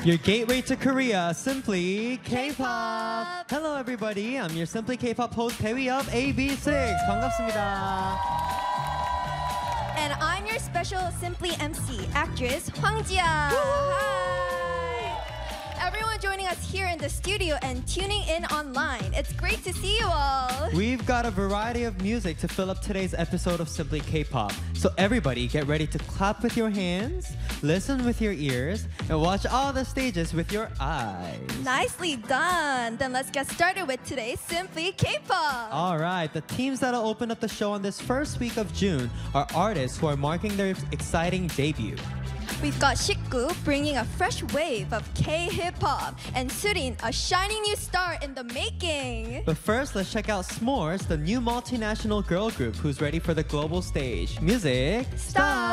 Your gateway to Korea, Simply K-pop. Hello everybody, I'm your Simply K-pop host Taewee of AB6. 반갑습니다. And I'm your special Simply MC, actress Hwang Jia. Hi! Everyone joining us here in the studio and tuning in online. It's great to see you all. We've got a variety of music to fill up today's episode of Simply K-pop. So everybody get ready to clap with your hands, listen with your ears, and watch all the stages with your eyes. Nicely done. Then let's get started with today's Simply K-pop. All right, the teams that'll open up the show on this first week of June are artists who are marking their exciting debut. We've got Shikgu bringing a fresh wave of K-hip-hop and Surin, a shining new star in the making. But first, let's check out S'mores, the new multinational girl group who's ready for the global stage. Music, Start!